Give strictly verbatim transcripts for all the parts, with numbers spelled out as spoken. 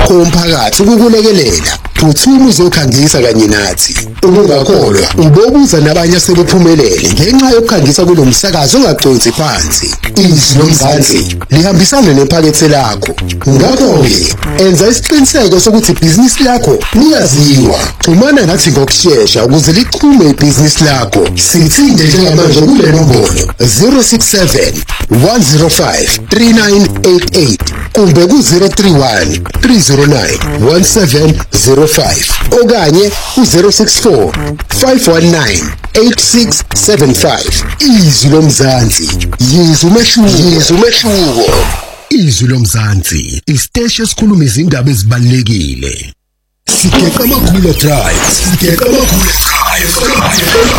wakho womphakathi ukukulekelela. Phuthuma uzokhangisa kanye nathi. Ungakholwa, ubobuza nabanye asebephumelele ngenxa yokukhangisa kulomsakazo ongaqonsi phansi. Izwi lomzansi lihambisana nephakethe lakho. Ngakho-ke, enza isiqiniseko sokuthi ibhizinisi lakho liyaziwa. Xhumana nathi ngokushesha ukuze liqhume ibhizinisi lakho. Sithinde njengamanje kule nombolo zero six seven, one zero five, three nine eight eight kumbe ku zero three one, three zero nine, one seven zero five okanye ku zero six four, five one nine, eight six seven five. Izwi lomzansi, yizwi umehluko, yizwi umehluko. Izwi lomzansi, isiteshi esikhuluma izindaba ezibalulekile. Sigeqa amakhulu drive, sigeqa amakhulu drive.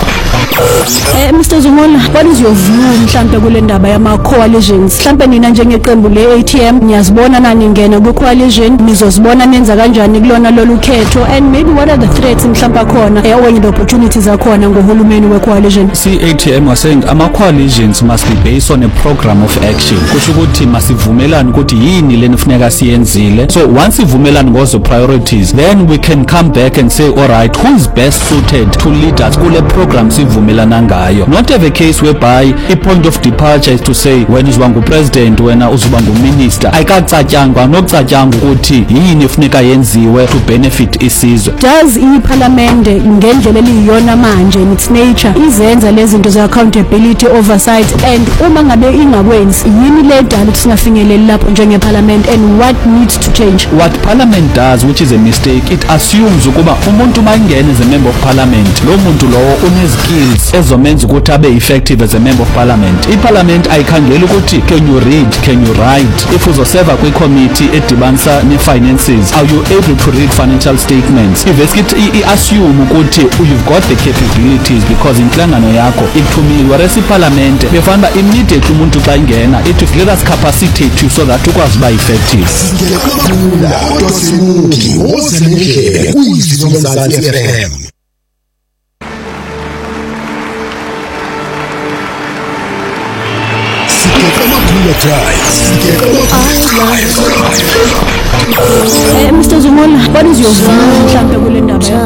Eh Mister Zumula, what is your view mhlambe kule ndaba yama coalitions? Mhlambe nina njengeqembu le A T M niyazibona nani ngena ku coalition, nizozibona nenza kanjani kulona lolu khetho, and maybe what are the threats mhlambe khona eh okanye the opportunities akhona ngohulumeni we coalition? See, A T M was saying ama coalitions must be based on a program of action. Kusho ukuthi masivumelana ukuthi yini lenifuneka siyenzile. So once ivumelana ngozo priorities, then we can come back and say, all right, who is best suited to lead us kule program sivumelana ngayo. Not have a case whereby a point of departure is to say when is wangu president wena uzuba ngu minister. Ayikacatyangwa nokucatyanga ukuthi yini efuneka yenziwe to benefit isizwe. Does iParliament ngendlela eliyona manje in its nature izenza lezi zinto ze accountability oversight, and uma ngabe ingakwenzi yini le dala ukuthi singafinyeleli lapho njenge parliament, and what needs to change? What parliament does, which is a mistake, it assumes ukuba umuntu mangena as a member of parliament lo muntu lo une skills ezomenza ukuthi abe effective as a member of parliament. iParliament ayikhangela ukuthi can you read, can you write. If uzoserva kwi committee edibanisa ne finances, are you able to read financial statements? Ivesithi iassume ukuthi you've got the capabilities because inhlangano yakho ikuthumile. Whereas iParliament befanda immediately umuntu xa ingena it will let us capacitate you so that ukwazi ba effective. Eh Mister Zumula, what is your view mhlambe kule ndaba?